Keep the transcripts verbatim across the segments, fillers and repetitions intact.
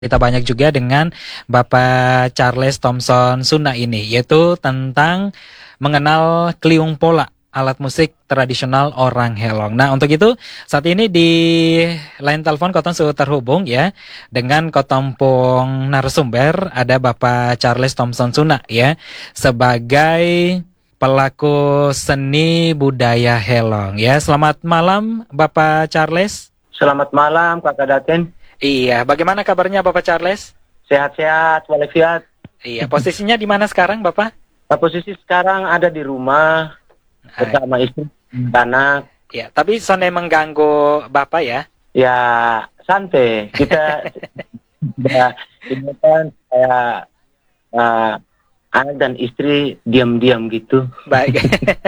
Kita banyak juga dengan Bapak Charles Thompson Suna ini, yaitu tentang mengenal kliung pola, alat musik tradisional orang Helong. Nah, untuk itu saat ini di line telepon Kotong sudah terhubung ya dengan Kotompong narasumber, ada Bapak Charles Thompson Suna ya, sebagai pelaku seni budaya Helong ya. Selamat malam Bapak Charles. Selamat malam Kakak Daten. Iya, bagaimana kabarnya Bapak Charles? Sehat-sehat, walafiat. Iya, posisinya di mana sekarang Bapak? Nah, posisi sekarang ada di rumah bersama istri dan anak. Ya, tapi sonde mengganggu Bapak ya? Ya, santai. Kita sudah ini kan kayak uh, anak dan istri diam-diam gitu. Baik.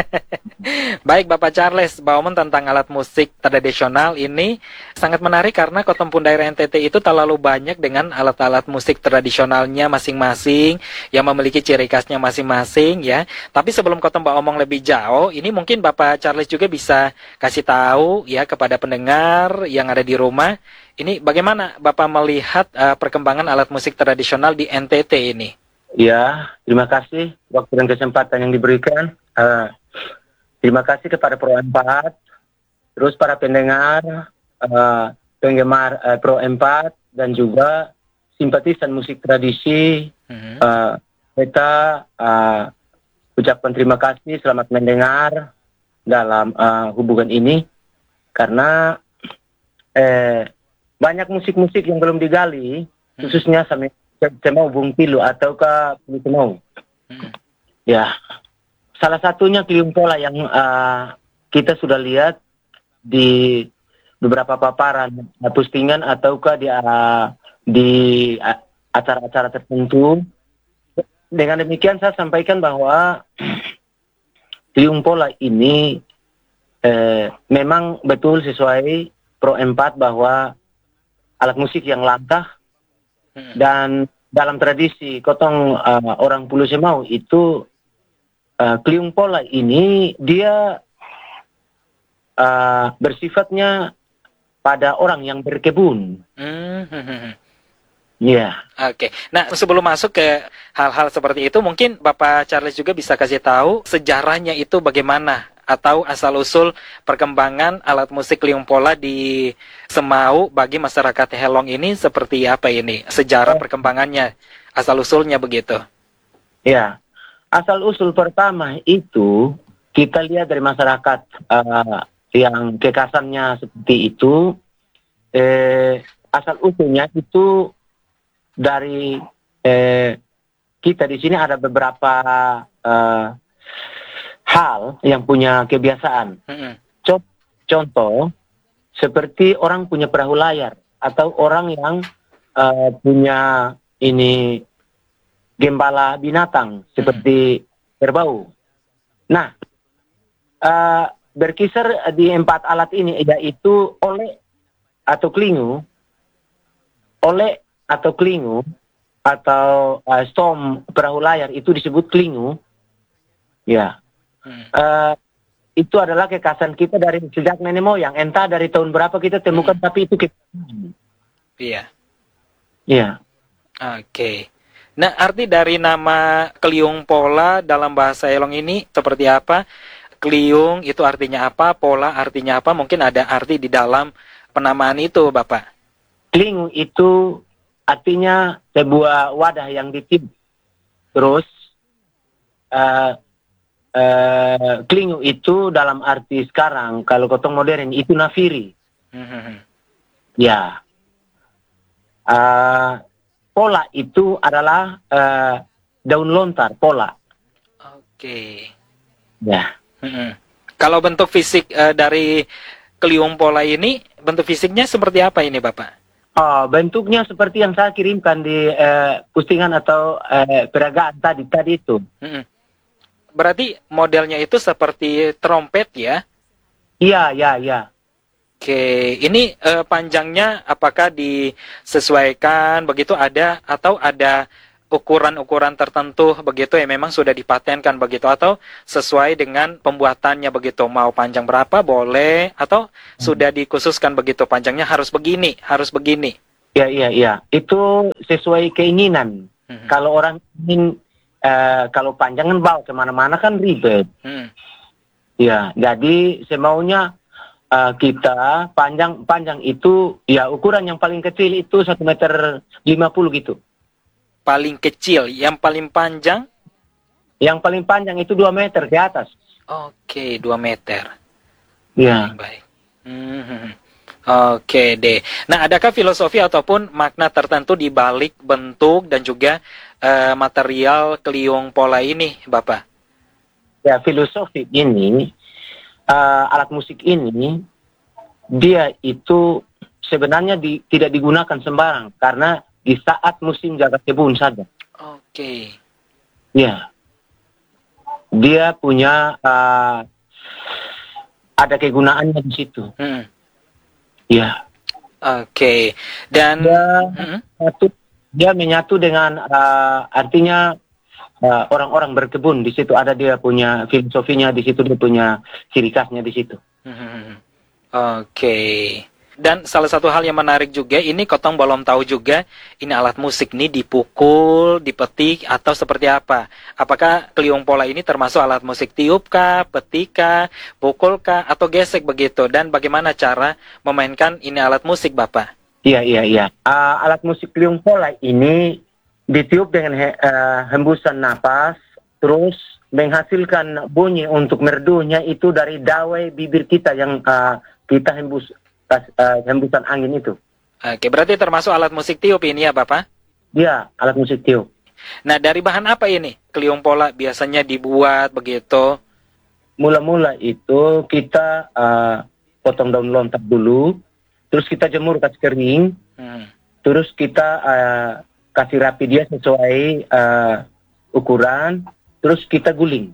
Baik Bapak Charles, Bauman tentang alat musik tradisional ini sangat menarik karena Kotompun daerah N T T itu terlalu banyak dengan alat-alat musik tradisionalnya masing-masing yang memiliki ciri khasnya masing-masing ya. Tapi sebelum Kotom omong lebih jauh, ini mungkin Bapak Charles juga bisa kasih tahu ya kepada pendengar yang ada di rumah, ini bagaimana Bapak melihat uh, perkembangan alat musik tradisional di N T T ini? Ya, terima kasih waktu dan kesempatan yang diberikan. Uh, Terima kasih kepada Pro empat, terus para pendengar, uh, penggemar uh, Pro empat, dan juga simpatisan musik tradisi. Mm-hmm. uh, kita uh, ucapkan terima kasih, selamat mendengar dalam uh, hubungan ini, karena eh, banyak musik-musik yang belum digali, mm-hmm. khususnya sama Cemau Bung Pilu ataukah Pilu Cemau. Mm-hmm. Ya. Salah satunya kliung pola yang uh, kita sudah lihat di beberapa paparan postingan ataukah di uh, di uh, acara-acara tertentu. Dengan demikian saya sampaikan bahwa kliung pola ini eh, memang betul sesuai Pro empat bahwa alat musik yang langka, dan dalam tradisi Kotong uh, orang Pulau Semau itu Uh, kliung pola ini dia uh, bersifatnya pada orang yang berkebun. Mm-hmm. Ya. Yeah. Oke. Okay. Nah, sebelum masuk ke hal-hal seperti itu, mungkin Bapak Charles juga bisa kasih tahu sejarahnya itu bagaimana atau asal-usul perkembangan alat musik kliung pola di Semau bagi masyarakat Helong ini seperti apa ini? Sejarah perkembangannya, asal-usulnya begitu. Ya. Yeah. Asal-usul pertama itu kita lihat dari masyarakat uh, yang kekasannya seperti itu. Eh, asal-usulnya itu dari eh, kita di sini ada beberapa uh, hal yang punya kebiasaan. Mm-hmm. Contoh, seperti orang punya perahu layar atau orang yang uh, punya ini gembala binatang seperti kerbau. Nah, uh, berkisar di empat alat ini yaitu oleh atau klingu, oleh atau klingu, atau uh, stom perahu layar itu disebut klingu. Ya, uh, itu adalah kekhasan kita dari sejak nenek moyang. Entah dari tahun berapa kita temukan, hmm. tapi itu kita. Iya. Iya. Oke. Okay. Nah, arti dari nama kliung pola dalam bahasa Helong ini seperti apa? Kliung itu artinya apa? Pola artinya apa? Mungkin ada arti di dalam penamaan itu, Bapak. Klingu itu artinya sebuah wadah yang ditiup. Terus, uh, uh, klingu itu dalam arti sekarang, kalau Kotong modern, itu nafiri. Mm-hmm. Ya. Uh, Pola itu adalah uh, daun lontar, pola. Oke. Ya. Hmm. Kalau bentuk fisik uh, dari kliung pola ini, bentuk fisiknya seperti apa ini, Bapak? Oh, bentuknya seperti yang saya kirimkan di uh, postingan atau uh, peragaan tadi tadi itu. Hmm. Berarti modelnya itu seperti trompet ya? Iya, iya, iya. Oke, ini eh, panjangnya apakah disesuaikan begitu ada atau ada ukuran-ukuran tertentu begitu yang memang sudah dipatenkan begitu atau sesuai dengan pembuatannya begitu, mau panjang berapa boleh atau hmm. sudah dikhususkan begitu panjangnya harus begini, harus begini? Iya, iya, iya. Itu sesuai keinginan. Hmm. Kalau orang ingin, eh, kalau panjang kan bawa kemana-mana kan ribet. Hmm. Ya, jadi semaunya eh, kita panjang panjang itu ya ukuran yang paling kecil itu satu meter lima puluh gitu. Paling kecil, yang paling panjang? Yang paling panjang itu dua meter ke atas. Oke, dua meter. Ya. Baik. Hmm. Oke deh. Nah, adakah filosofi ataupun makna tertentu di balik bentuk dan juga eh, material keliung pola ini, Bapak? Ya, filosofi ini, eh, alat musik ini, dia itu sebenarnya di, tidak digunakan sembarang karena di saat musim jaga kebun saja. Oke. Ya, dia punya eh, ada kegunaannya di situ. Hmm. Ya. Oke. Dan Dia, hmm. menyatu, dia menyatu dengan uh, artinya uh, orang-orang berkebun. Di situ ada dia punya filosofinya, di situ dia punya ciri khasnya di situ. Hmm. Oke. Dan salah satu hal yang menarik juga, ini Kotong belum tahu juga, ini alat musik ini dipukul, dipetik, atau seperti apa? Apakah keliung pola ini termasuk alat musik tiup kah, petik kah, pukul kah, atau gesek begitu? Dan bagaimana cara memainkan ini alat musik, Bapak? Iya, iya, iya. Uh, alat musik keliung pola ini ditiup dengan he, uh, hembusan napas, terus menghasilkan bunyi untuk merdunya itu dari dawai bibir kita yang uh, kita hembus. Uh, hembusan angin itu. Oke, berarti termasuk alat musik tiup ini ya, Bapak? Iya, alat musik tiup. Nah, dari bahan apa ini? Keliung pola biasanya dibuat begitu? Mula-mula itu kita uh, potong daun lontar dulu, terus kita jemur kasih kering, hmm. terus kita uh, kasih rapi dia sesuai uh, ukuran, terus kita guling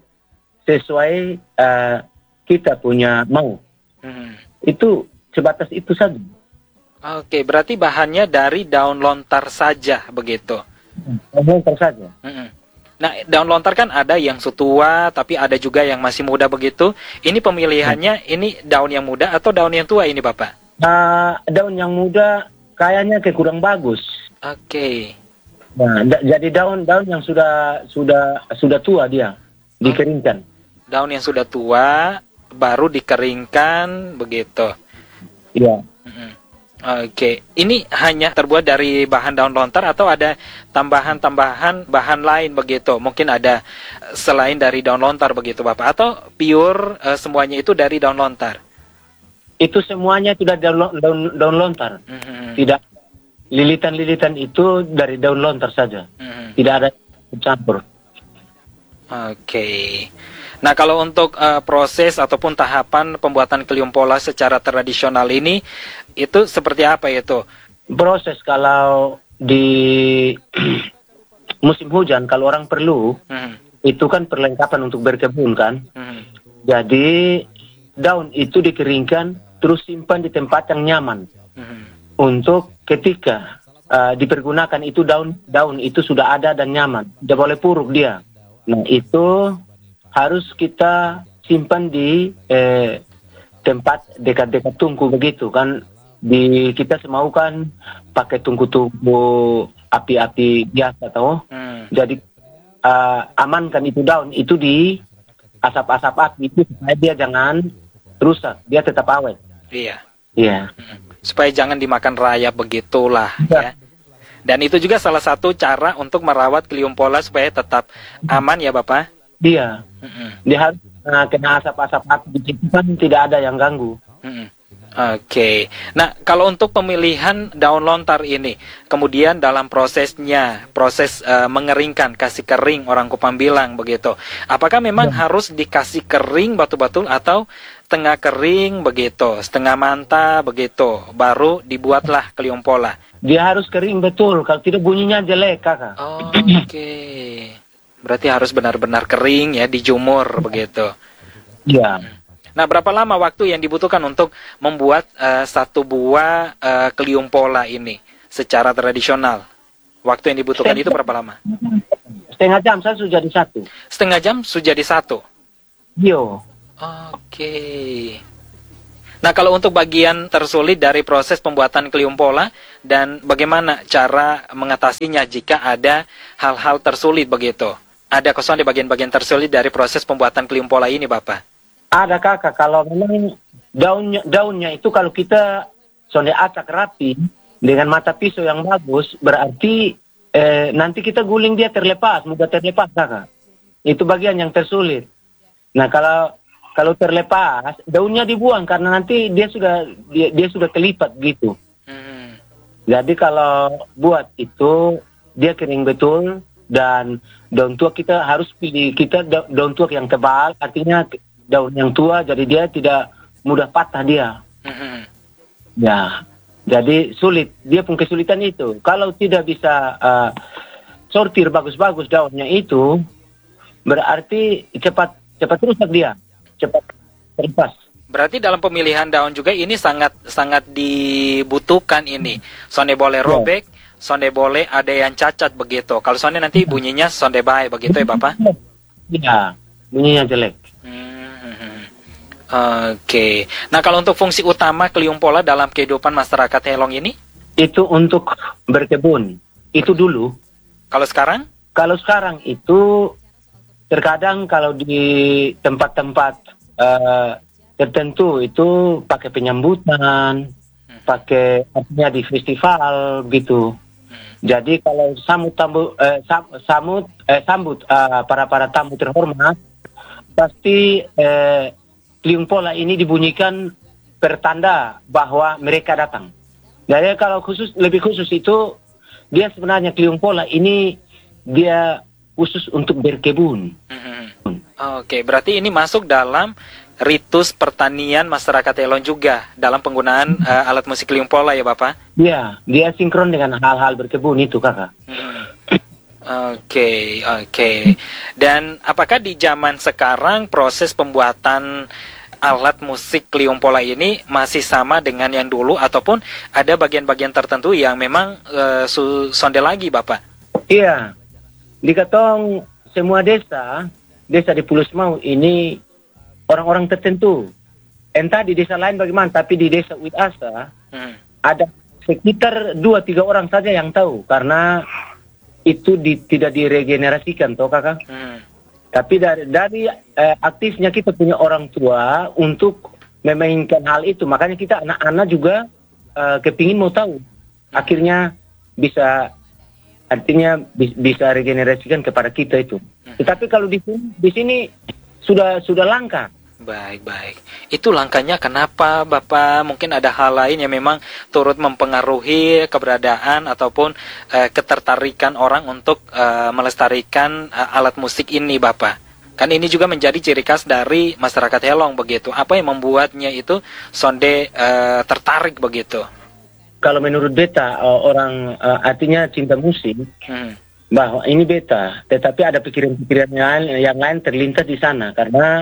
sesuai uh, kita punya mau. Hmm. Itu sebatas itu saja. Oke, berarti bahannya dari daun lontar saja begitu. Daun lontar saja. Mm-mm. Nah, daun lontar kan ada yang sutua, tapi ada juga yang masih muda begitu. Ini pemilihannya, hmm. ini daun yang muda atau daun yang tua ini, Bapak? Uh, daun yang muda kayaknya kurang bagus. Oke. Nah, da- jadi daun-daun yang sudah sudah sudah tua dia dikeringkan. Daun yang sudah tua baru dikeringkan begitu. Iya. Mm-hmm. Oke, okay. Ini hanya terbuat dari bahan daun lontar atau ada tambahan-tambahan bahan lain begitu? Mungkin ada selain dari daun lontar begitu, Bapak? Atau pure uh, semuanya itu dari daun lontar? Itu semuanya sudah daun, daun, daun lontar. Mm-hmm. Tidak, lilitan-lilitan itu dari daun lontar saja. Mm-hmm. Tidak ada campur. Oke. Okay. Nah, kalau untuk uh, proses ataupun tahapan pembuatan keliung pola secara tradisional ini, itu seperti apa itu? Proses kalau di musim hujan, kalau orang perlu, hmm. itu kan perlengkapan untuk berkebun kan. Hmm. Jadi, daun itu dikeringkan, terus simpan di tempat yang nyaman. Hmm. Untuk ketika uh, dipergunakan itu daun, daun itu sudah ada dan nyaman. Tidak boleh puruk dia. Nah, itu harus kita simpan di eh, tempat dekat-dekat tungku begitu kan. Di kita semau kan pakai tungku-tungku api-api biasa tahu. Hmm. Jadi uh, amankan itu daun itu di asap-asap api itu supaya dia jangan rusak, dia tetap awet. Iya. Iya. Hmm. Supaya jangan dimakan rayap begitulah ya. ya. Dan itu juga salah satu cara untuk merawat keliung pola supaya tetap aman ya, Bapak. Dia, mm-hmm. dia harus uh, kena asap-asap api di situ kan tidak ada yang ganggu. Mm-hmm. Oke, okay. Nah kalau untuk pemilihan daun lontar ini, kemudian dalam prosesnya, proses uh, mengeringkan, kasih kering orang Kupang bilang begitu. Apakah memang ya. harus dikasih kering batu-batu atau setengah kering begitu, setengah manta begitu, baru dibuatlah keliung pola? Dia harus kering betul, kalau tidak bunyinya jelek, kakak. Oh, Oke. Okay. Berarti harus benar-benar kering ya, dijumur begitu. Iya. Nah, berapa lama waktu yang dibutuhkan untuk membuat uh, satu buah uh, keliung pola ini secara tradisional? Waktu yang dibutuhkan setengah, itu berapa lama? Setengah jam saya sudah jadi satu. Setengah jam sudah jadi satu? Yo. Oke. Nah, kalau untuk bagian tersulit dari proses pembuatan keliung pola, dan bagaimana cara mengatasinya jika ada hal-hal tersulit begitu? Ada kosong di bagian-bagian tersulit dari proses pembuatan Kliung Pola ini, Bapak? Ada kakak, kalau memang daunnya daunnya itu kalau kita sonde acak rapi dengan mata pisau yang bagus, berarti eh, nanti kita guling dia terlepas, mudah terlepas kakak. Itu bagian yang tersulit. Nah kalau kalau terlepas, daunnya dibuang karena nanti dia sudah dia, dia sudah kelipat gitu. Hmm. Jadi kalau buat itu dia kering betul, dan daun tua kita harus pilih kita da, daun tua yang tebal, artinya daun yang tua, jadi dia tidak mudah patah dia. Hmm. Ya, jadi sulit. Dia pun kesulitan itu. Kalau tidak bisa uh, sortir bagus-bagus daunnya itu, berarti cepat cepat rusak dia, cepat terlepas. Berarti dalam pemilihan daun juga ini sangat sangat dibutuhkan ini. Sonde boleh robek, ya. Sonde boleh ada yang cacat begitu. Kalau sonde nanti bunyinya sonde baik begitu ya Bapak? Iya, bunyinya jelek. Hmm. Oke. Okay. Nah kalau untuk fungsi utama Kliung Pola dalam kehidupan masyarakat Helong ini? Itu untuk berkebun. Itu dulu. Kalau sekarang? Kalau sekarang itu terkadang kalau di tempat-tempat uh, tertentu itu pakai penyambutan, hmm. pakai artinya di festival gitu. Hmm. Jadi kalau sambut tamu, eh, sambut eh, sambut uh, para para tamu terhormat, pasti eh, Kliung Pola ini dibunyikan pertanda bahwa mereka datang. Jadi kalau khusus lebih khusus itu dia sebenarnya Kliung Pola ini dia khusus untuk berkebun. Mm-hmm. Oke, berarti ini masuk dalam ritus pertanian masyarakat Helong juga dalam penggunaan uh, alat musik Kliung Pola ya Bapak? Iya, dia sinkron dengan hal-hal berkebun itu kakak. Hmm. Oke, oke. Dan apakah di zaman sekarang proses pembuatan alat musik Kliung Pola ini masih sama dengan yang dulu ataupun ada bagian-bagian tertentu yang memang uh, su- sonde lagi Bapak? Iya, di Katong semua desa, desa di Pulau Semau ini orang-orang tertentu. Entah di desa lain bagaimana, tapi di desa Uitasa hmm. ada sekitar dua tiga orang saja yang tahu karena itu di, tidak diregenerasikan toh kakak. Hmm. Tapi dari dari eh, aktifnya kita punya orang tua untuk memainkan hal itu, makanya kita anak-anak juga eh, kepingin mau tahu. Akhirnya bisa artinya bi- bisa regenerasikan kepada kita itu. Hmm. Tetapi kalau di sini di sini sudah sudah langka. Baik, baik. Itu langkahnya kenapa Bapak? Mungkin ada hal lain yang memang turut mempengaruhi keberadaan ataupun uh, ketertarikan orang untuk uh, melestarikan uh, alat musik ini Bapak. Kan ini juga menjadi ciri khas dari masyarakat Helong begitu. Apa yang membuatnya itu sonde uh, tertarik begitu? Kalau menurut beta uh, orang uh, artinya cinta musik, hmm. bahwa ini beta. Tetapi ada pikiran-pikiran yang lain, yang lain terlintas di sana karena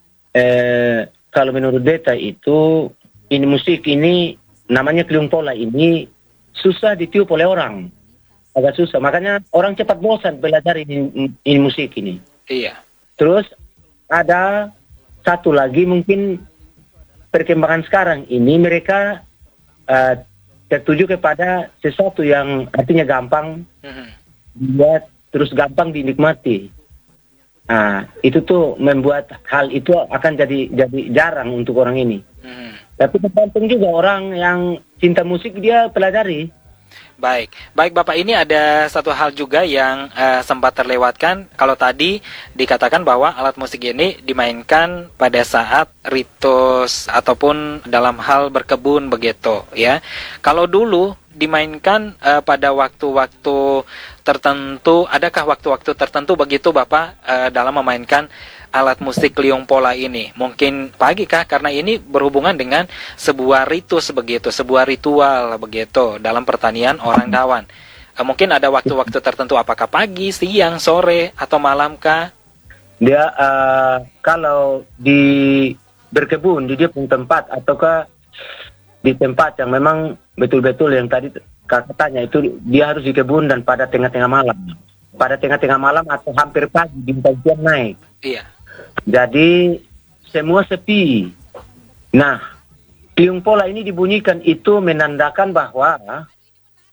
Eh, kalau menurut beta itu ini musik ini namanya Kliung Pola ini susah ditiup oleh orang, agak susah, makanya orang cepat bosan belajar ini, ini musik ini. Iya. Terus ada satu lagi mungkin perkembangan sekarang ini mereka uh, tertuju kepada sesuatu yang artinya gampang, mm-hmm. dia terus gampang dinikmati. Nah, itu tuh membuat hal itu akan jadi jadi jarang untuk orang ini. Hmm. Tapi tergantung juga orang yang cinta musik dia pelajari. Baik, baik Bapak, ini ada satu hal juga yang uh, sempat terlewatkan. Kalau tadi dikatakan bahwa alat musik ini dimainkan pada saat ritus ataupun dalam hal berkebun begitu, ya. Kalau dulu dimainkan uh, pada waktu-waktu tertentu, adakah waktu-waktu tertentu begitu Bapak uh, dalam memainkan alat musik Kliung Pola ini? Mungkin pagi kah? Karena ini berhubungan dengan sebuah ritus begitu, sebuah ritual begitu dalam pertanian orang Dawan. Uh, mungkin ada waktu-waktu tertentu, apakah pagi, siang, sore, atau malam kah? Dia uh, kalau di berkebun di dia punya tempat ataukah di tempat yang memang betul-betul yang tadi kakak tanya itu dia harus di kebun dan pada tengah-tengah malam. Pada tengah-tengah malam atau hampir pagi bintang jam naik. Iya. Jadi semua sepi. Nah, Kliung Pola ini dibunyikan itu menandakan bahwa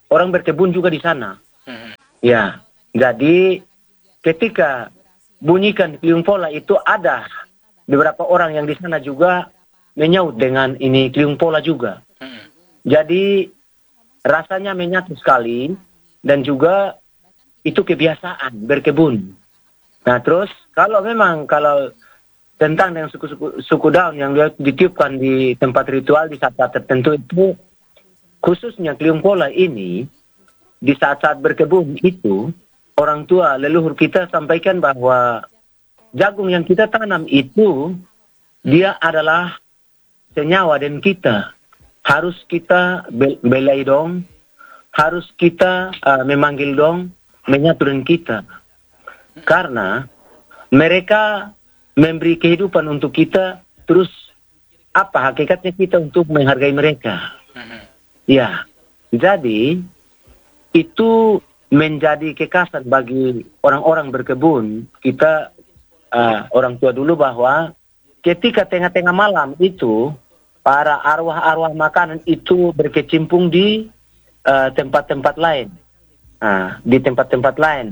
orang berkebun juga di sana. Mhm. Ya, jadi ketika bunyikan keliung pola itu ada beberapa orang yang di sana juga menyaut dengan ini keliung pola juga. Mhm. Jadi rasanya menyatu sekali dan juga itu kebiasaan berkebun. Nah terus kalau memang kalau tentang dengan suku-suku suku daun yang ditiupkan di tempat ritual di saat-saat tertentu itu, khususnya keliung pola ini di saat-saat berkebun itu, orang tua leluhur kita sampaikan bahwa jagung yang kita tanam itu dia adalah senyawa dan kita harus kita be belai dong, harus kita uh, memanggil dong, menyatu dengan kita. Karena mereka memberi kehidupan untuk kita, terus apa hakikatnya kita untuk menghargai mereka. Mhm. Ya, jadi itu menjadi kekhasan bagi orang-orang berkebun. Kita uh, orang tua dulu bahwa ketika tengah-tengah malam itu, para arwah-arwah makanan itu berkecimpung di uh, tempat-tempat lain. Nah, di tempat-tempat lain.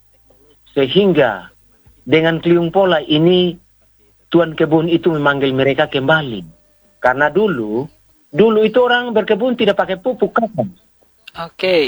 Sehingga dengan keliung pola ini, tuan kebun itu memanggil mereka kembali. Karena dulu, dulu itu orang berkebun tidak pakai pupuk kan? Oke. Okay.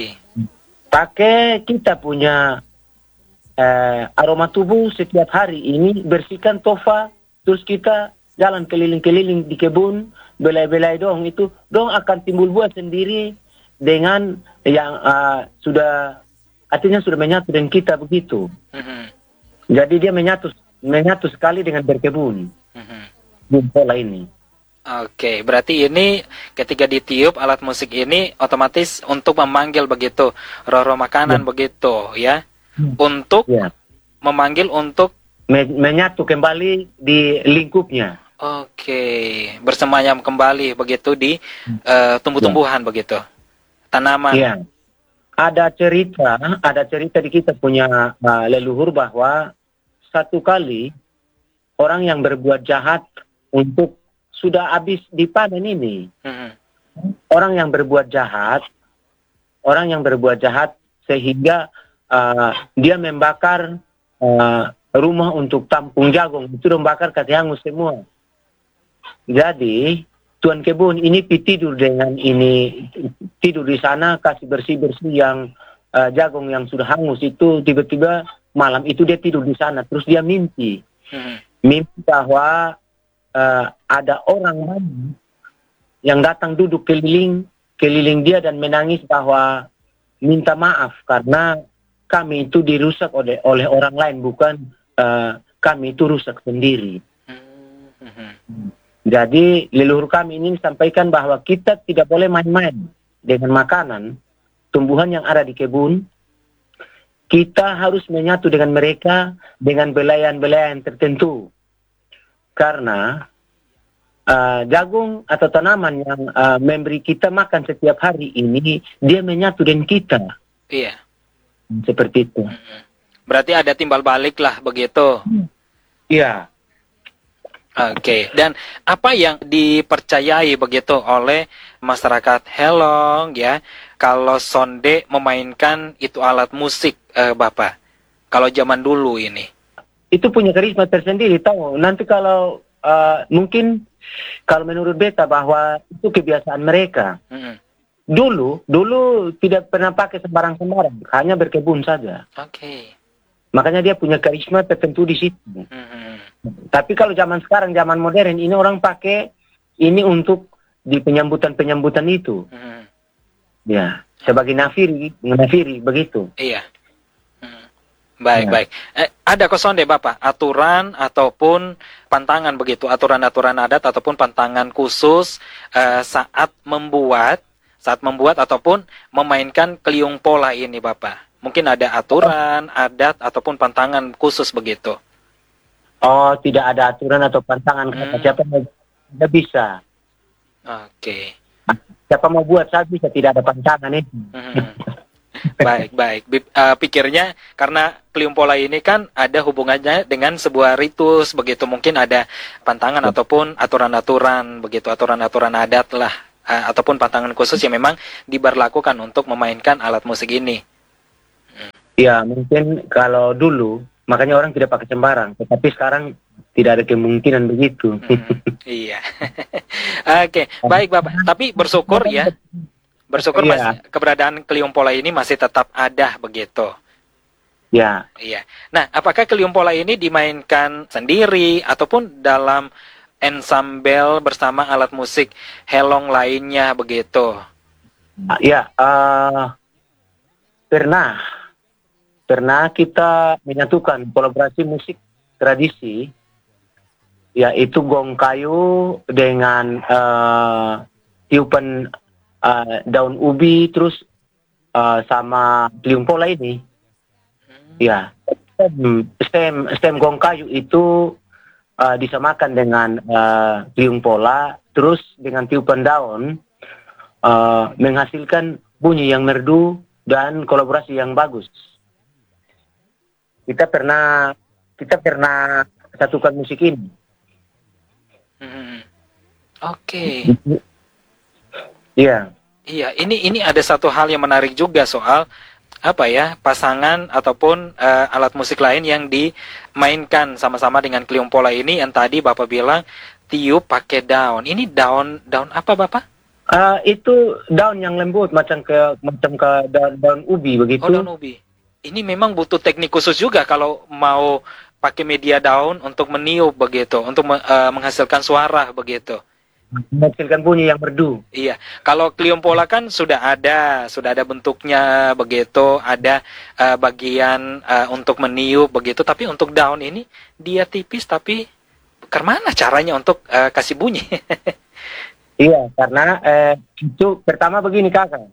Pakai kita punya uh, aroma tubuh setiap hari ini, bersihkan tofa, terus kita jalan keliling-keliling di kebun, belai-belai dong itu, dong akan timbul buah sendiri dengan yang uh, sudah, artinya sudah menyatu dengan kita begitu. Mhm. Jadi dia menyatu, menyatu sekali dengan berkebun. Mhm. Pola ini. Oke, berarti ini ketika ditiup alat musik ini otomatis untuk memanggil begitu roh-roh makanan Ya. begitu ya, untuk Ya. memanggil untuk Me menyatu kembali di lingkupnya. oke bersemayam kembali begitu di uh, tumbuh-tumbuhan begitu, tanaman. Iya. Ada cerita, ada cerita di kita punya uh, leluhur bahwa satu kali orang yang berbuat jahat untuk sudah habis dipanen ini. Mhm. Orang yang berbuat jahat, orang yang berbuat jahat sehingga uh, dia membakar uh, rumah untuk tampung jagung, itu membakar kasih hangus semua. Jadi tuan kebun ini tidur dengan ini, tidur di sana kasih bersih-bersih yang uh, jagung yang sudah hangus itu, tiba-tiba malam itu dia tidur di sana, terus dia mimpi. Mhm. Mimpi bahwa uh, ada orang lain yang datang duduk keliling, keliling dia dan menangis bahwa minta maaf karena kami itu dirusak oleh, oleh orang lain, bukan uh, kami itu rusak sendiri. Mhm. Jadi leluhur kami ini sampaikan bahwa kita tidak boleh main-main dengan makanan, tumbuhan yang ada di kebun. Kita harus menyatu dengan mereka dengan belayan-belayan tertentu. Karena uh, jagung atau tanaman yang uh, memberi kita makan setiap hari ini, dia menyatu dengan kita. Iya. Seperti itu. Mhm. Berarti ada timbal balik lah begitu. Iya. Oke, dan apa yang dipercayai begitu oleh masyarakat Helong ya, kalau sonde memainkan itu alat musik eh, Bapak, kalau zaman dulu ini? Itu punya karisma tersendiri, tahu. Nanti kalau uh, mungkin kalau menurut beta bahwa itu kebiasaan mereka. Mm-hmm. Dulu, dulu tidak pernah pakai sembarang-sembarang, hanya berkebun saja. Oke. Okay. Makanya dia punya karisma tertentu di situ. Mm-hmm. Tapi kalau zaman sekarang, zaman modern, ini orang pakai ini untuk di penyambutan-penyambutan itu. Mm-hmm. Ya, sebagai nafiri, nafiri begitu. Iya. Mm. Baik, Ya. baik. Eh, ada koson deh Bapak, aturan ataupun pantangan begitu, aturan-aturan adat ataupun pantangan khusus eh, saat membuat, saat membuat ataupun memainkan keliung pola ini Bapak. Mungkin ada aturan, adat ataupun pantangan khusus begitu. Oh, tidak ada aturan atau pantangan. Hmm. Siapa mau tidak bisa. Oke. Siapa mau buat saat bisa, tidak ada pantangan itu. Hmm. Baik, baik. Bi- uh, pikirnya karena keliung pola ini kan ada hubungannya dengan sebuah ritus begitu, mungkin ada pantangan ataupun aturan-aturan begitu, aturan-aturan adat lah uh, ataupun pantangan khusus yang memang diberlakukan untuk memainkan alat musik ini. Ya, mungkin kalau dulu, makanya orang tidak pakai sembarang. Tetapi sekarang tidak ada kemungkinan begitu. Hmm, iya. Oke, baik Bapak. Tapi bersyukur ya, bersyukur Iya. masih, keberadaan Keliung Pola ini masih tetap ada begitu. Ya, Iya. Nah, apakah Keliung Pola ini dimainkan sendiri ataupun dalam ensemble bersama alat musik helong lainnya begitu? ya. eh, pernah, pernah kita menyatukan kolaborasi musik tradisi, yaitu gong kayu dengan eh, tiupan eh, daun ubi, terus eh, sama Keliung Pola ini. Ya, stem, stem, stem gong kayu itu uh, disamakan dengan uh, Keliung Pola, terus dengan tiupan daun uh, menghasilkan bunyi yang merdu dan kolaborasi yang bagus. Kita pernah kita pernah satukan musik ini. Hmm. Oke. Iya. Iya, ini ini ada satu hal yang menarik juga soal apa ya, pasangan ataupun uh, alat musik lain yang dimainkan sama-sama dengan Keliung Pola ini yang tadi Bapak bilang tiup pakai daun. Ini daun daun apa Bapak? Uh, itu daun yang lembut macam ke macam ke daun, daun ubi begitu. Oh, daun ubi. Ini memang butuh teknik khusus juga kalau mau pakai media daun untuk meniup begitu, untuk uh, menghasilkan suara begitu. Menghasilkan bunyi yang merdu. Iya, kalau Keliung Pola kan sudah ada, sudah ada bentuknya begitu, ada uh, bagian uh, untuk meniup begitu, tapi untuk daun ini dia tipis tapi kemana caranya untuk uh, kasih bunyi? Iya, karena eh, itu pertama begini kakak,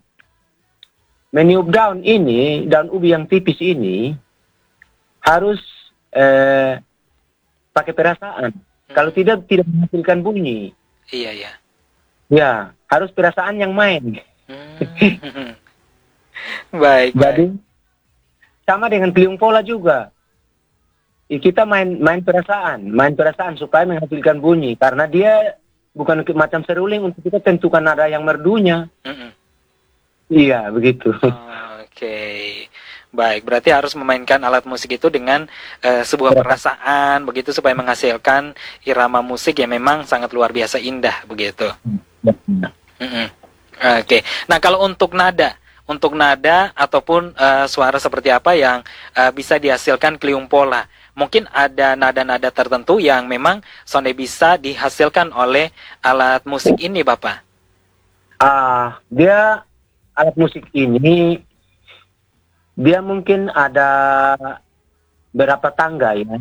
meniup daun ini, daun ubi yang tipis ini harus eh, pakai perasaan. Kalau tidak tidak menghasilkan bunyi. Iya, iya. Ya, harus perasaan yang main. Hmm. Baik, Jadi baik. sama dengan Keliung Pola juga. Ya, kita main main perasaan, main perasaan supaya menghasilkan bunyi. Karena dia bukan ke- macam seruling untuk kita tentukan nada yang merdunya. Mm-mm. Iya, begitu. Oke. Baik, berarti harus memainkan alat musik itu dengan eh, sebuah perasaan begitu supaya menghasilkan irama musik yang memang sangat luar biasa indah begitu. Mm-mm. Oke. Nah, kalau untuk nada, untuk nada ataupun eh, suara seperti apa yang eh, bisa dihasilkan Keliung Pola? Mungkin ada nada-nada tertentu yang memang sonde bisa dihasilkan oleh alat musik ini, Bapak. Ah, dia alat musik ini dia mungkin ada berapa tangga ya?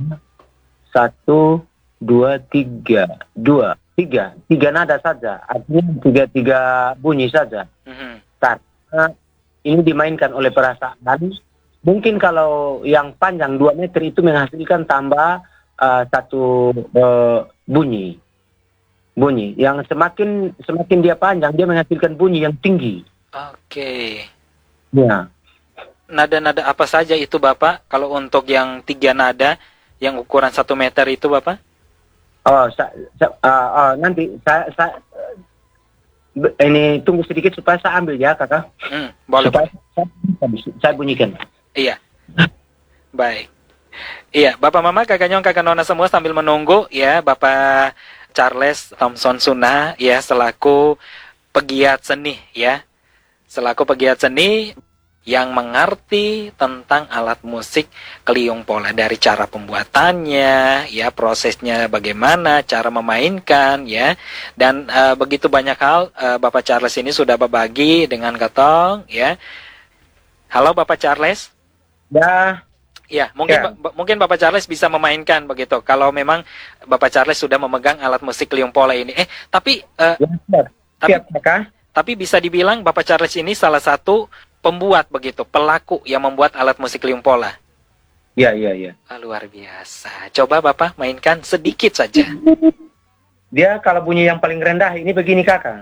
Satu, dua, tiga, dua, tiga, tiga nada saja. Artinya tiga tiga bunyi saja. Mhm. Karena ini dimainkan oleh perasaan. Mungkin kalau yang panjang dua meter itu menghasilkan tambah uh, satu uh, bunyi. Bunyi. Yang semakin semakin dia panjang, dia menghasilkan bunyi yang tinggi. Oke. Ya. Nada-nada apa saja itu, Bapak? Kalau untuk yang tiga nada, yang ukuran satu meter itu, Bapak? Oh, sa, sa, uh, oh, nanti saya, saya be- ini tunggu sedikit supaya saya ambil ya, kakak. Hmm, boleh, supaya boleh. saya, saya bunyikan. Iya. Baik. Iya, Bapak Mama, Kakak Nyong, Kakak Nona semua sambil menunggu ya, Bapak Charles Thompson Suna ya selaku pegiat seni ya. Selaku pegiat seni yang mengerti tentang alat musik Keliung Pola dari cara pembuatannya, ya prosesnya bagaimana, cara memainkan, ya dan uh, begitu banyak hal uh, Bapak Charles ini sudah berbagi dengan Katong, ya. Halo Bapak Charles. Ya. Ya, mungkin Ya. ba- mungkin Bapak Charles bisa memainkan begitu. Kalau memang Bapak Charles sudah memegang alat musik Keliung Pola ini. Eh, tapi uh, Ya, siap. tapi Siap, kakak. tapi bisa dibilang Bapak Charles ini salah satu pembuat begitu, pelaku yang membuat alat musik Keliung Pola. Ya, ya, ya. Ah, luar biasa. Coba Bapak mainkan sedikit saja. Dia kalau bunyi yang paling rendah ini begini, kakak.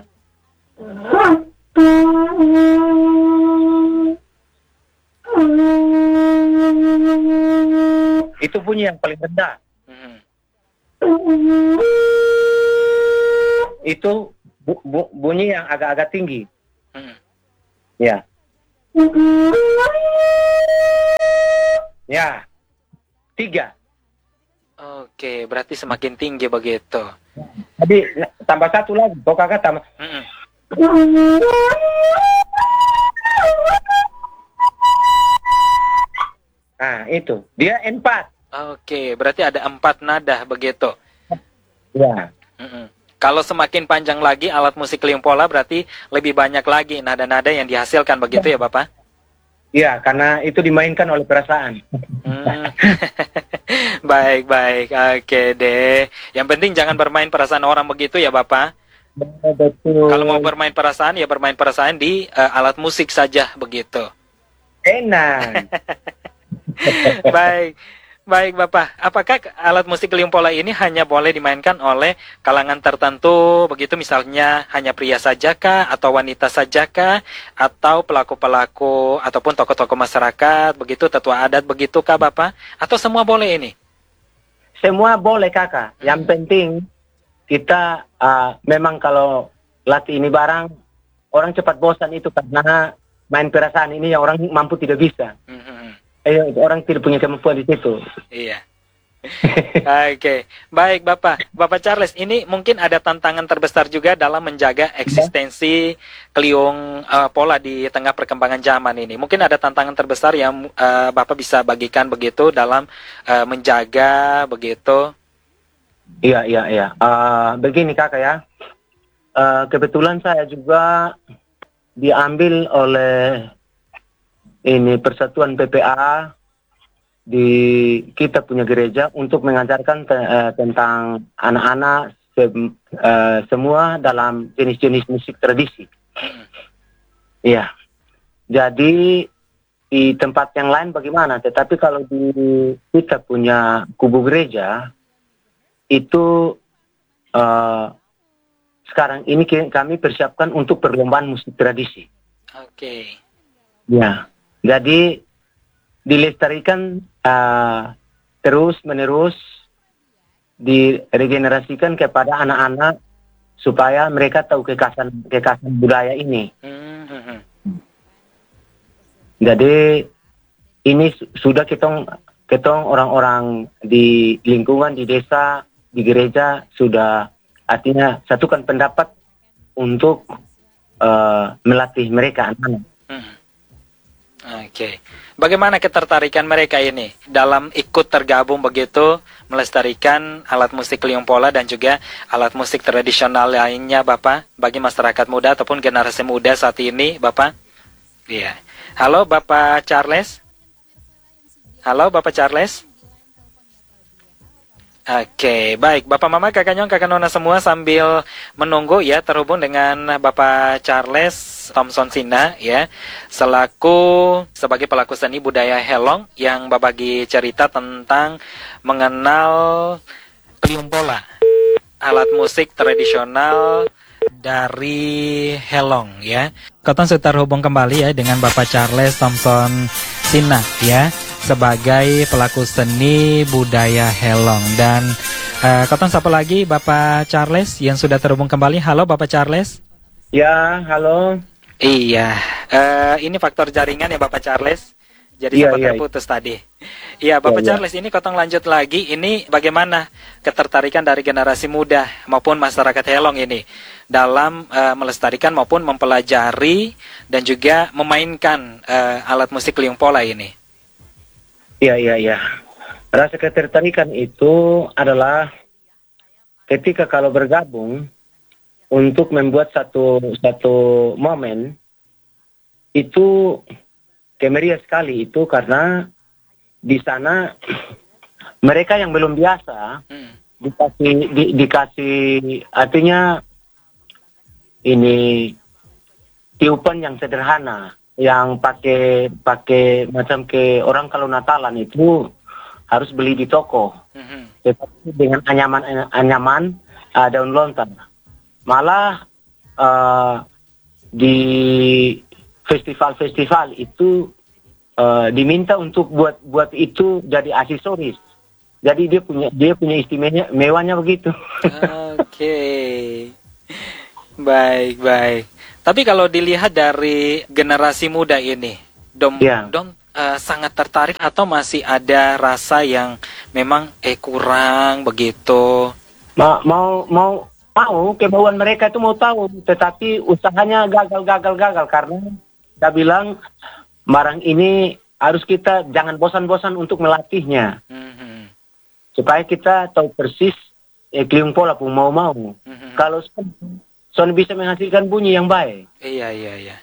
Itu bunyi yang paling rendah. Hmm. Itu bu, bu, bunyi yang agak-agak tinggi. Hmm. Ya. Ya. Tiga. Oke, berarti semakin tinggi begitu. Jadi tambah satu lagi. Kok kakak tambah? Hmm. Nah, itu. Dia empat. Oke, berarti ada empat nada begitu. Ya. Mm-mm. Kalau semakin panjang lagi alat musik liung pola berarti lebih banyak lagi nada-nada yang dihasilkan begitu ya Bapak? Iya, karena itu dimainkan oleh perasaan. Hmm. Baik, baik. Oke deh. Yang penting jangan bermain perasaan orang begitu ya Bapak? Betul. Kalau mau bermain perasaan ya bermain perasaan di uh, alat musik saja begitu. Enak. Baik. Baik Bapak, apakah alat musik liung pola ini hanya boleh dimainkan oleh kalangan tertentu, begitu misalnya hanya pria sajakah, atau wanita sajakah, atau pelaku-pelaku, ataupun tokoh-tokoh masyarakat, begitu, tetua adat, begitukah Bapak? Atau semua boleh ini? Semua boleh kakak. Yang penting kita uh, memang kalau latih ini barang, orang cepat bosan itu karena main perasaan ini yang orang mampu tidak bisa. Mm-hmm. Eh, orang tidak punya kemampuan di situ. Iya. Oke, okay. Baik Bapak. Bapak Charles, ini mungkin ada tantangan terbesar juga dalam menjaga eksistensi Kliung uh, Pola di tengah perkembangan zaman ini. Mungkin ada tantangan terbesar yang uh, Bapak bisa bagikan begitu dalam uh, menjaga begitu. Iya, iya, iya. Uh, begini kakak ya. Uh, kebetulan saya juga diambil oleh ini Persatuan P P A di kita punya gereja untuk mengajarkan te, uh, tentang anak-anak se, uh, semua dalam jenis-jenis musik tradisi. Iya. Jadi di tempat yang lain bagaimana? Tetapi kalau di kita punya kubu gereja itu uh, sekarang ini kami persiapkan untuk perlombaan musik tradisi. Oke. Okay. Ya. Jadi dilestarikan uh, terus menerus diregenerasikan kepada anak-anak supaya mereka tahu kekhasan kekhasan budaya ini. Mm-hmm. Jadi ini sudah ketong ketong orang-orang di lingkungan di desa di gereja sudah artinya satukan pendapat untuk uh, melatih mereka anak-anak. Mm-hmm. Oke, okay. Bagaimana ketertarikan mereka ini dalam ikut tergabung begitu melestarikan alat musik liung pola dan juga alat musik tradisional lainnya, Bapak, bagi masyarakat muda ataupun generasi muda saat ini, Bapak? Iya. Halo, Bapak Charles. Halo, Bapak Charles. Oke, baik. Bapak Mama, Kakak Nyong, Kakak Nona semua sambil menunggu ya terhubung dengan Bapak Charles Thompson Sina ya, selaku sebagai pelaku seni budaya Helong yang berbagi cerita tentang mengenal Kliung Pola, alat musik tradisional dari Helong ya. Kita sudah terhubung kembali ya dengan Bapak Charles Thompson Sina ya, sebagai pelaku seni budaya Helong. Dan uh, Koton sapa lagi Bapak Charles yang sudah terhubung kembali. Halo Bapak Charles. Ya, halo. Iya, uh, ini faktor jaringan ya Bapak Charles. Jadi iya, sempat iya, terputus iya. tadi. Iya Bapak iya, Charles, iya. Ini Koton lanjut lagi. Ini bagaimana ketertarikan dari generasi muda maupun masyarakat Helong ini dalam uh, melestarikan maupun mempelajari dan juga memainkan uh, alat musik liung pola ini? Iya, iya, iya. Rasa ketertarikan itu adalah ketika kalau bergabung untuk membuat satu satu momen itu kemeriah sekali itu karena di sana mereka yang belum biasa hmm. dikasih di, dikasih artinya ini tiupan yang sederhana yang pakai pakai macam ke orang kalau Natalan itu harus beli di toko, mm-hmm. tetapi dengan anyaman anyaman uh, daun lontar. Malah uh, di festival-festival itu uh, diminta untuk buat buat itu jadi aksesoris. Jadi dia punya dia punya istimewanya mewahnya begitu. Oke. Okay. Baik, baik. Tapi kalau dilihat dari generasi muda ini, Dom, Ya. Dom eh, sangat tertarik atau masih ada rasa yang memang eh kurang begitu? Ma- mau mau mau kemauan mereka itu mau tahu, tetapi usahanya gagal gagal gagal karena saya bilang barang ini harus kita jangan bosan-bosan untuk melatihnya Mhm, supaya kita tahu persis eh, keliung pola pun mau mau. mhm. Kalau son bisa menghasilkan bunyi yang baik. Iya, iya, iya.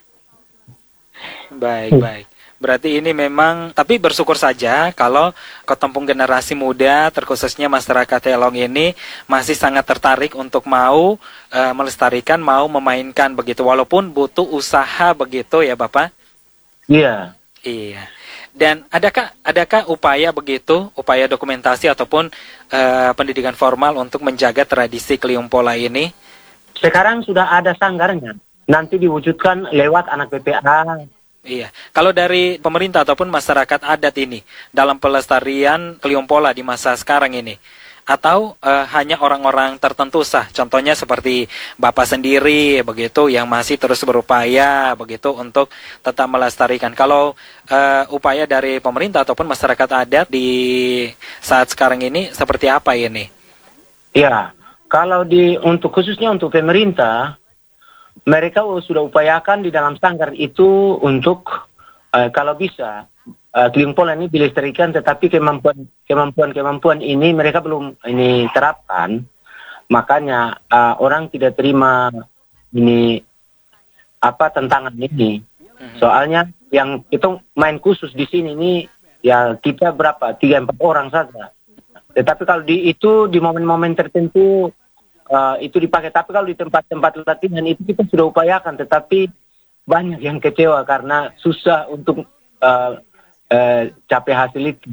Baik, baik. Berarti ini memang, tapi bersyukur saja kalau ketempung generasi muda, terkhususnya masyarakat Telong ini masih sangat tertarik untuk mau eh, melestarikan, mau memainkan begitu, walaupun butuh usaha begitu ya Bapak. Iya. Iya. Dan adakah adakah upaya begitu, upaya dokumentasi ataupun eh, pendidikan formal untuk menjaga tradisi Keliung Pola ini? Sekarang sudah ada sanggarnya. Nanti diwujudkan lewat anak P P A. Iya, kalau dari pemerintah ataupun masyarakat adat ini dalam pelestarian Keliung Pola di masa sekarang ini, atau eh, hanya orang-orang tertentu sah, contohnya seperti Bapak sendiri begitu yang masih terus berupaya begitu untuk tetap melestarikan. Kalau eh, upaya dari pemerintah ataupun masyarakat adat di saat sekarang ini seperti apa ini? Ya, kalau di untuk khususnya untuk pemerintah, mereka sudah upayakan di dalam sanggar itu untuk eh, kalau bisa uh, Keliung Pola ini dilestarikan, tetapi kemampuan kemampuan kemampuan ini mereka belum ini terapkan, makanya uh, orang tidak terima ini apa tantangan ini. Soalnya yang itu main khusus di sini ini ya kita berapa tiga empat orang saja. Tetapi kalau di itu di momen-momen tertentu uh, itu dipakai. Tapi kalau di tempat-tempat latihan itu kita sudah upayakan, tetapi banyak yang kecewa karena susah untuk uh, uh, capai hasil itu.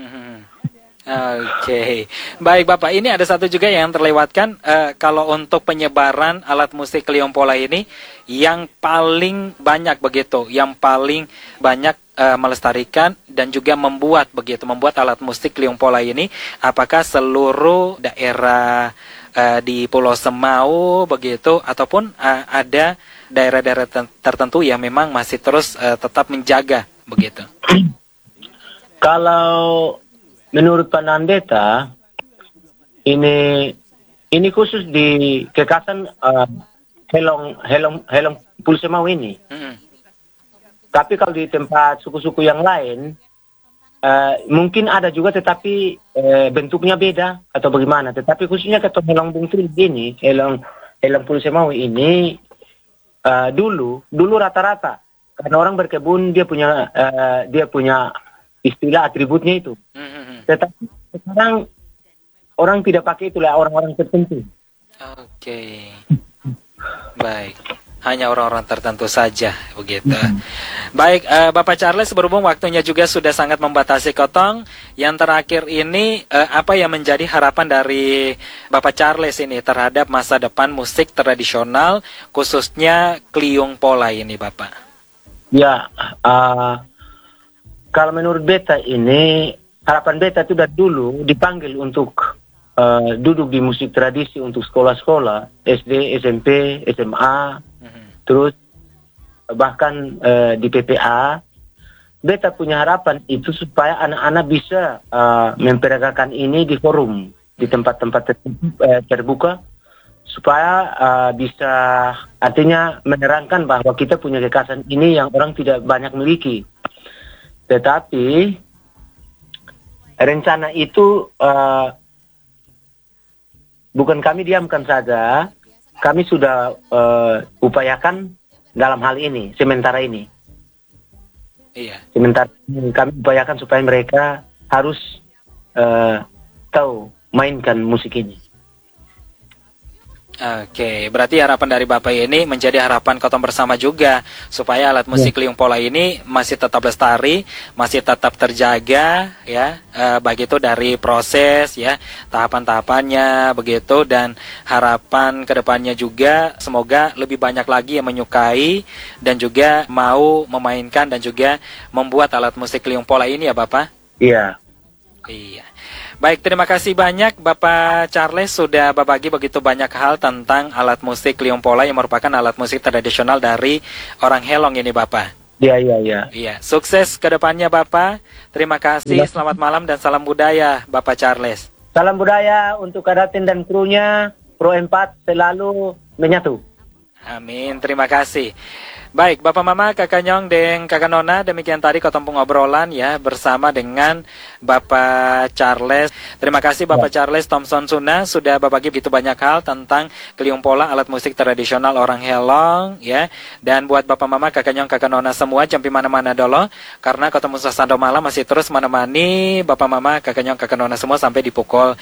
Oke, baik Bapak. Ini ada satu juga yang terlewatkan. Eh, kalau untuk penyebaran alat musik Keliung Pola ini, yang paling banyak begitu, yang paling banyak eh, melestarikan dan juga membuat begitu, membuat alat musik Keliung Pola ini, apakah seluruh daerah eh, di Pulau Semau begitu, ataupun eh, ada daerah-daerah tertentu yang memang masih terus eh, tetap menjaga begitu? Kalau menurut Pandandeta, ini ini khusus di Kekasan uh, Helong Helong Helong Pulsemau ini. Mm-hmm. Tapi kalau di tempat suku-suku yang lain, uh, mungkin ada juga, tetapi uh, bentuknya beda atau bagaimana. Tetapi khususnya ke Helong Bungkil ini, Helong Helong Pulsemau ini uh, dulu dulu rata-rata karena orang berkebun dia punya uh, dia punya istilah atributnya itu. Mm-hmm. Tetapi sekarang orang tidak pakai itulah, orang-orang tertentu. Oke, baik. Hanya orang-orang tertentu saja begitu. Baik, uh, Bapak Charles, berhubung waktunya juga sudah sangat membatasi Kotong. Yang terakhir ini, uh, apa yang menjadi harapan dari Bapak Charles ini terhadap masa depan musik tradisional, khususnya Keliung Pola ini, Bapak? Ya, uh, kalau menurut beta ini, harapan beta itu dari dulu dipanggil untuk uh, duduk di musik tradisi untuk sekolah-sekolah, S D, S M P, S M A, mm-hmm. terus bahkan uh, di P P A. Beta punya harapan itu supaya anak-anak bisa uh, memperagakan ini di forum, di tempat-tempat ter, uh, terbuka, supaya uh, bisa artinya menerangkan bahwa kita punya kekhasan ini yang orang tidak banyak miliki. Tetapi rencana itu uh, bukan kami diamkan saja, kami sudah uh, upayakan dalam hal ini, sementara ini. Iya. Sementara ini kami upayakan supaya mereka harus uh, tahu mainkan musik ini. Oke, berarti harapan dari Bapak ini menjadi harapan Kotong bersama juga, supaya alat musik ya. Keliung Pola ini masih tetap lestari, masih tetap terjaga, ya, e, baik itu dari proses, ya, tahapan-tahapannya, begitu, dan harapan kedepannya juga semoga lebih banyak lagi yang menyukai dan juga mau memainkan dan juga membuat alat musik Keliung Pola ini, ya Bapak? Iya. Iya. Baik, terima kasih banyak Bapak Charles sudah berbagi begitu banyak hal tentang alat musik liompola yang merupakan alat musik tradisional dari orang Helong ini Bapak. Iya, iya, iya. Iya, sukses ke depannya Bapak. Terima kasih, selamat malam dan salam budaya Bapak Charles. Salam budaya untuk Kadatin dan krunya, Pro empat selalu menyatu. Amin, terima kasih. Baik, Bapak Mama, Kakak Nyong, dan Kakak Nona, demikian tadi ketemu obrolan ya bersama dengan Bapak Charles. Terima kasih Bapak ya. Charles Thompson Suna sudah berbagi begitu banyak hal tentang Keliumpola, alat musik tradisional orang Helong ya. Dan buat Bapak Mama, Kakak Nyong, Kakak Nona semua, jampi mana-mana dulu karena ketemu Sasando Malam masih terus menemani Bapak Mama, Kakak Nyong, Kakak Nona semua sampai di pukul